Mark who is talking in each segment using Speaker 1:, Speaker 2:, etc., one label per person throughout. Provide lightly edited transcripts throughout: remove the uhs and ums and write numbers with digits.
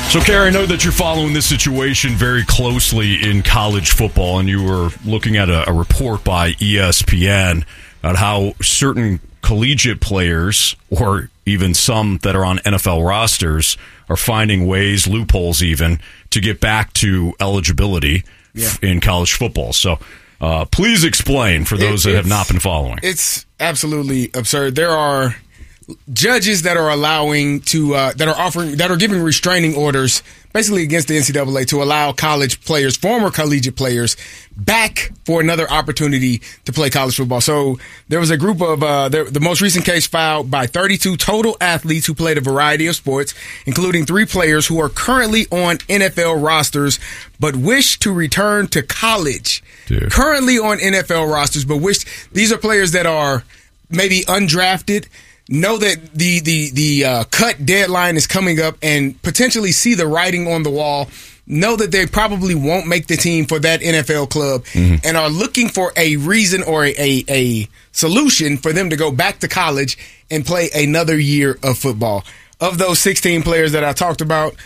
Speaker 1: So, Kerry, I know that you're following this situation very closely in college football, and you were looking at a report by ESPN on how certain collegiate players, or even some that are on NFL rosters, are finding ways, loopholes even, to get back to eligibility in college football. So, please explain for those that have not been following.
Speaker 2: It's absolutely absurd. There are judges that are allowing to that are giving restraining orders basically against the NCAA to allow college players, former collegiate players, back for another opportunity to play college football. So there was a group of the most recent case filed by 32 total athletes who played a variety of sports, including 3 players who are currently on NFL rosters but wish to return to college.
Speaker 1: Dude.
Speaker 2: Currently on NFL rosters but wish. These are players that are maybe undrafted, know that the cut deadline is coming up, and potentially see the writing on the wall, know that they probably won't make the team for that NFL club, and are looking for a reason or a solution for them to go back to college and play another year of football. Of those 16 players that I talked about,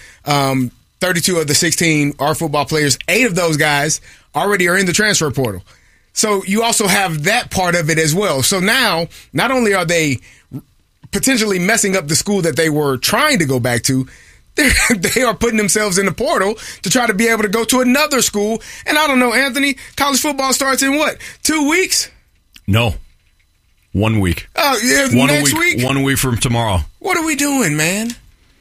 Speaker 2: 32 of the 16 are football players. 8 of those guys already are in the transfer portal. So you also have that part of it as well. So now, not only are they potentially messing up the school that they were trying to go back to, they are putting themselves in the portal to try to be able to go to another school. And I don't know, Anthony, college football starts in what, 2 weeks?
Speaker 1: No. 1 week.
Speaker 2: Oh, yeah, next week?
Speaker 1: 1 week from tomorrow.
Speaker 2: What are we doing, man?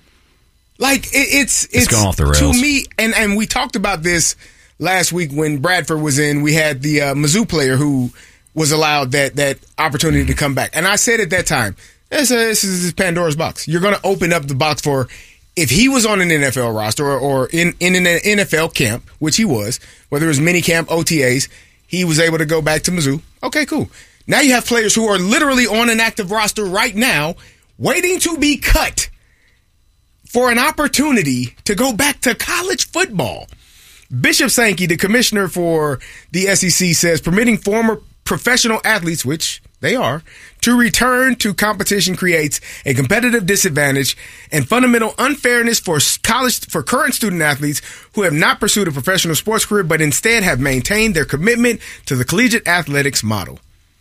Speaker 2: Like, it's
Speaker 1: gone off the rails.
Speaker 2: To me, and we talked about this last week when Bradford was in. We had the Mizzou player who was allowed that opportunity to come back. And I said at that time, this is Pandora's box. You're going to open up the box for, if he was on an NFL roster or in an NFL camp, which he was, whether it was mini camp, OTAs, he was able to go back to Mizzou. Okay, cool. Now you have players who are literally on an active roster right now, waiting to be cut for an opportunity to go back to college football. Bishop Sankey, the commissioner for the SEC, says permitting former professional athletes, which they are, to return to competition creates a competitive disadvantage and fundamental unfairness for current student athletes who have not pursued a professional sports career but instead have maintained their commitment to the collegiate athletics model.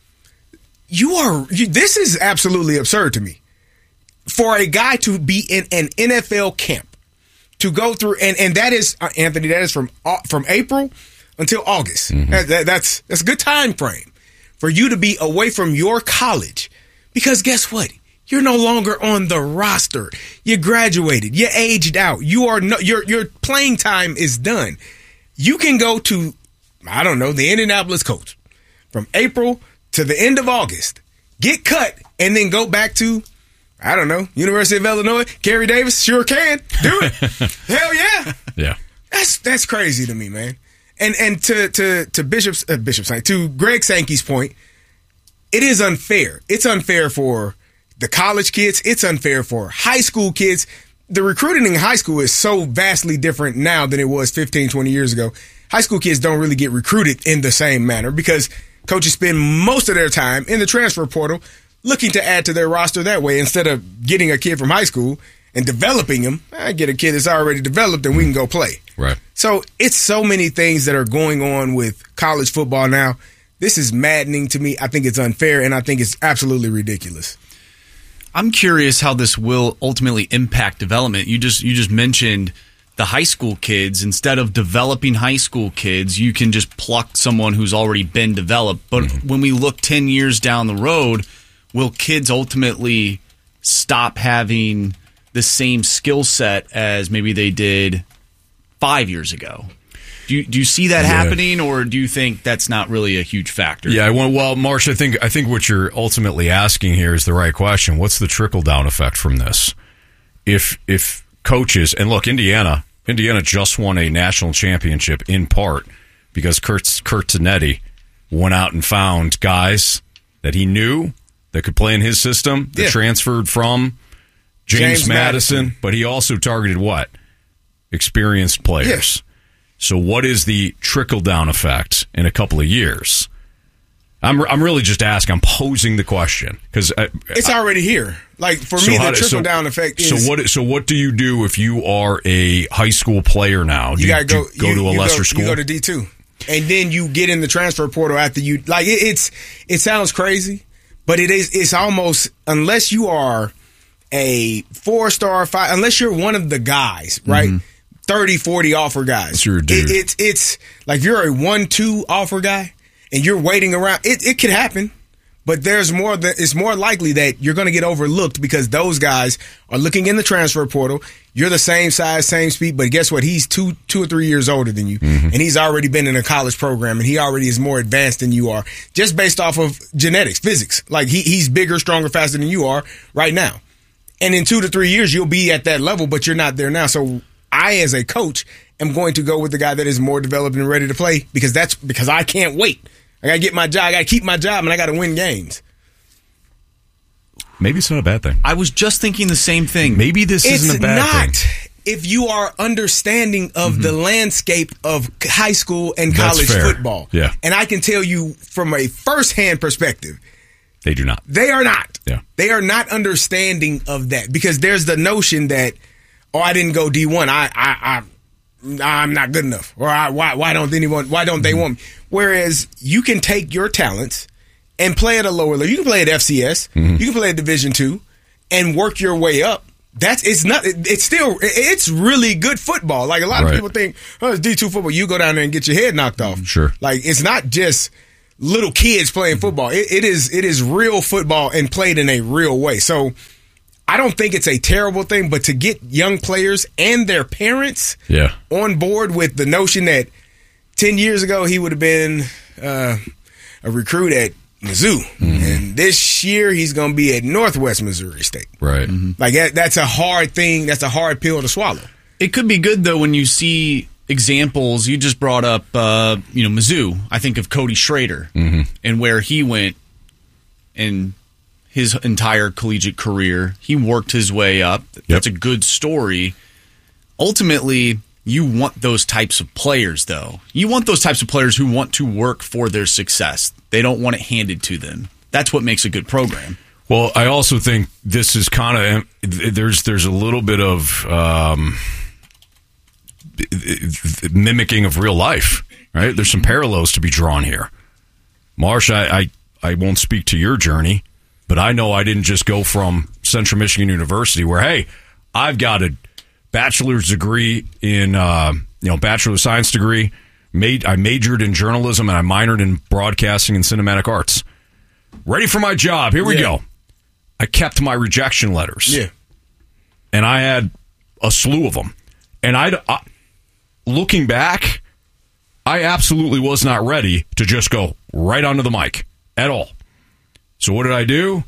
Speaker 2: This is absolutely absurd to me. For a guy to be in an NFL camp, to go through, and that is, Anthony, that is from April until August. That's a good time frame for you to be away from your college, because guess what? You're no longer on the roster. You graduated. You aged out. Your playing time is done. You can go to, I don't know, the Indianapolis Colts from April to the end of August, get cut, and then go back to, I don't know, University of Illinois. Kerry Davis sure can do it. Hell yeah.
Speaker 1: Yeah.
Speaker 2: That's crazy to me, man. And to to Greg Sankey's point, it is unfair. It's unfair for the college kids. It's unfair for high school kids. The recruiting in high school is so vastly different now than it was 15, 20 years ago. High school kids don't really get recruited in the same manner because coaches spend most of their time in the transfer portal looking to add to their roster that way, instead of getting a kid from high school and developing him. I get a kid that's already developed and we can go play.
Speaker 1: Right.
Speaker 2: So it's so many things that are going on with college football now. This is maddening to me. I think it's unfair, and I think it's absolutely ridiculous.
Speaker 3: I'm curious how this will ultimately impact development. You just mentioned the high school kids. Instead of developing high school kids, you can just pluck someone who's already been developed. But when we look 10 years down the road, will kids ultimately stop having the same skill set as maybe they did 5 years ago? Do you see that happening, or do you think that's not really a huge factor?
Speaker 1: Yeah, well, Marsh, I think what you're ultimately asking here is the right question. What's the trickle-down effect from this? If coaches, and look, Indiana just won a national championship in part because Kurt Zanetti went out and found guys that he knew that could play in his system, that transferred from James Madison, but he also targeted what? Experienced players. Yes. So what is the trickle-down effect in a couple of years? I'm really just asking. I'm posing the question because
Speaker 2: it's already here. Like for me, the trickle down effect is.
Speaker 1: So what do you do if you are a high school player now? Do you gotta go to a lesser school?
Speaker 2: You go to D2, and then you get in the transfer portal after you. Like it sounds crazy, but it is. It's almost, unless you are a 4-star, 5, unless you're one of the guys, right? 30, 40 offer guys.
Speaker 1: Sure, dude.
Speaker 2: It's like you're a 1-2 offer guy and you're waiting around. It could happen, but it's more likely that you're going to get overlooked because those guys are looking in the transfer portal. You're the same size, same speed, but guess what? He's 2 or 3 years older than you, and he's already been in a college program, and he already is more advanced than you are, just based off of genetics, physics. Like he's bigger, stronger, faster than you are right now. And in 2 to 3 years, you'll be at that level, but you're not there now. So I, as a coach, am going to go with the guy that is more developed and ready to play because I can't wait. I got to get my job. I got to keep my job, and I got to win games.
Speaker 1: Maybe it's not a bad thing.
Speaker 3: I was just thinking the same thing.
Speaker 1: Maybe this isn't a bad thing.
Speaker 2: If you are understanding of the landscape of high school and college football.
Speaker 1: Yeah.
Speaker 2: And I can tell you from a firsthand perspective,
Speaker 1: they do not.
Speaker 2: They are not.
Speaker 1: Yeah.
Speaker 2: They are not understanding of that because there's the notion that, I didn't go D1. I'm not good enough. Or why don't they want me? Whereas you can take your talents and play at a lower level. You can play at FCS. You can play at Division II and work your way up. It's really good football. Like a lot of people think, it's D2 football. You go down there and get your head knocked off.
Speaker 1: Sure.
Speaker 2: Like it's not just little kids playing football. It is real football and played in a real way. So I don't think it's a terrible thing, but to get young players and their parents on board with the notion that 10 years ago he would have been a recruit at Mizzou, and this year he's going to be at Northwest Missouri State.
Speaker 1: Right.
Speaker 2: Like that's a hard thing. That's a hard pill to swallow.
Speaker 3: It could be good though when you see examples. You just brought up, Mizzou. I think of Cody Schrader and where he went in his entire collegiate career. He worked his way up. That's a good story. Ultimately, you want those types of players, though. You want those types of players who want to work for their success. They don't want it handed to them. That's what makes a good program.
Speaker 1: Well, I also think this is kind of there's a little bit of mimicking of real life, right? There's some parallels to be drawn here. Marsh, I won't speak to your journey, but I know I didn't just go from Central Michigan University where, hey, I've got a bachelor's degree in, Bachelor of Science degree. I majored in journalism and I minored in broadcasting and cinematic arts. Ready for my job. Here we go. I kept my rejection letters.
Speaker 2: Yeah.
Speaker 1: And I had a slew of them. And looking back, I absolutely was not ready to just go right onto the mic at all. So what did I do?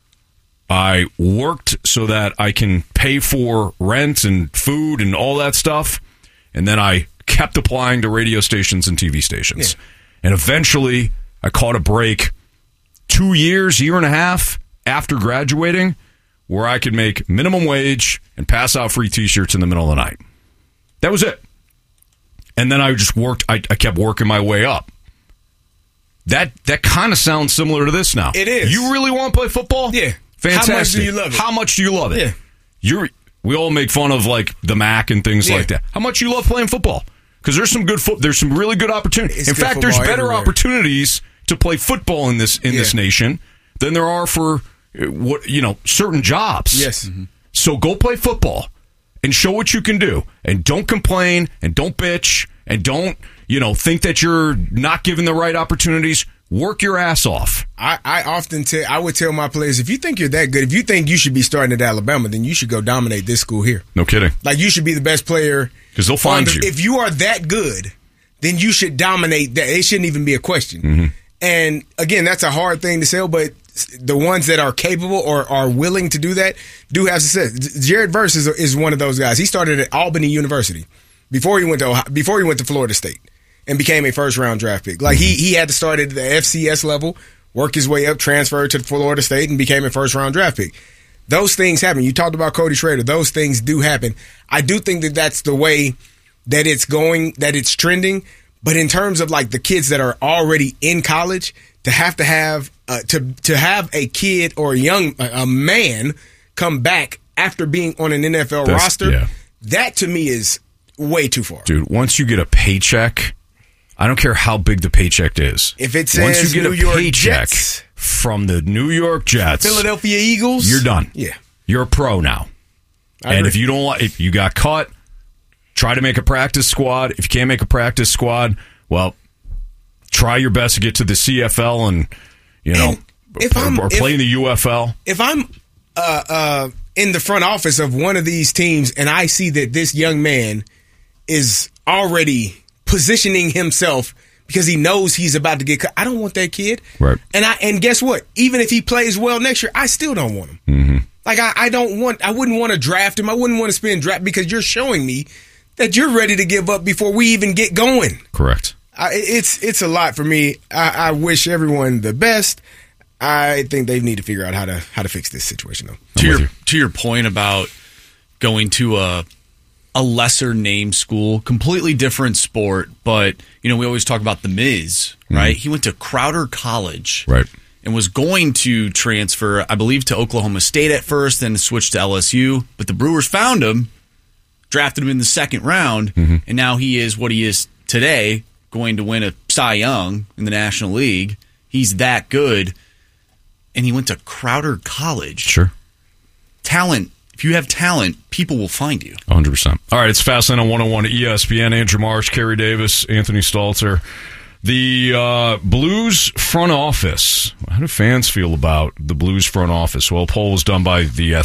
Speaker 1: I worked so that I can pay for rent and food and all that stuff. And then I kept applying to radio stations and TV stations. Yeah. And eventually I caught a break 2 years, year and a half after graduating where I could make minimum wage and pass out free T-shirts in the middle of the night. That was it. And then I just worked. I kept working my way up. That kind of sounds similar to this now.
Speaker 2: It is.
Speaker 1: You really want to play football?
Speaker 2: Yeah.
Speaker 1: Fantastic.
Speaker 2: How much do you love it?
Speaker 1: How much do you love it?
Speaker 2: Yeah.
Speaker 1: We all make fun of like the MAC and things like that. How much do you love playing football? Because there's some there's some really good opportunities. In fact, there's better opportunities to play football in this nation than there are for certain jobs.
Speaker 2: Yes. Mm-hmm.
Speaker 1: So go play football and show what you can do, and don't complain, and don't bitch, and don't think that you're not given the right opportunities. Work your ass off.
Speaker 2: I would tell my players, if you think you're that good, if you think you should be starting at Alabama, then you should go dominate this school here.
Speaker 1: No kidding.
Speaker 2: Like you should be the best player.
Speaker 1: Because they'll find you.
Speaker 2: If you are that good, then you should dominate that. It shouldn't even be a question. Mm-hmm. And again, that's a hard thing to sell, but the ones that are capable or are willing to do that do have success. Jared Verse is one of those guys. He started at Albany University before he went to Florida State and became a first-round draft pick. Like he had to start at the FCS level, work his way up, transfer to Florida State, and became a first-round draft pick. Those things happen. You talked about Cody Schrader. Those things do happen. I do think that that's the way that it's going, that it's trending. But in terms of like the kids that are already in college, to have to have a kid or a man come back after being on an NFL roster, that to me is way too far.
Speaker 1: Dude, once you get a paycheck, I don't care how big the paycheck is.
Speaker 2: If it says
Speaker 1: once you get
Speaker 2: New
Speaker 1: a
Speaker 2: York
Speaker 1: paycheck
Speaker 2: Jets,
Speaker 1: from the New York Jets,
Speaker 2: Philadelphia Eagles,
Speaker 1: you're done.
Speaker 2: Yeah.
Speaker 1: You're a pro now. And if you don't like, if you got cut, try to make a practice squad. If you can't make a practice squad, well, try your best to get to the CFL and or play in the UFL.
Speaker 2: If I'm in the front office of one of these teams and I see that this young man is already positioning himself because he knows he's about to get cut, I don't want that kid.
Speaker 1: Right.
Speaker 2: And guess what? Even if he plays well next year, I still don't want him. Mm-hmm. Like I wouldn't want to draft him. I wouldn't want to spend draft because you're showing me that you're ready to give up before we even get going.
Speaker 1: Correct.
Speaker 2: It's a lot for me. I wish everyone the best. I think they need to figure out how to fix this situation though.
Speaker 3: To your point about going to a lesser name school, completely different sport, but we always talk about the Miz, right? Mm-hmm. He went to Crowder College,
Speaker 1: right,
Speaker 3: and was going to transfer, I believe, to Oklahoma State at first, then switched to LSU, but the Brewers found him, drafted him in the second round, mm-hmm. and now he is what he is today, going to win a Cy Young in the National League. He's that good, and he went to Crowder College.
Speaker 1: Sure.
Speaker 3: Talent. If you have talent, people will find you.
Speaker 1: 100%. All right, it's Fastlane on 101 ESPN. Andrew Marsh, Kerry Davis, Anthony Stalter. The Blues front office. How do fans feel about the Blues front office? Well, a poll was done by The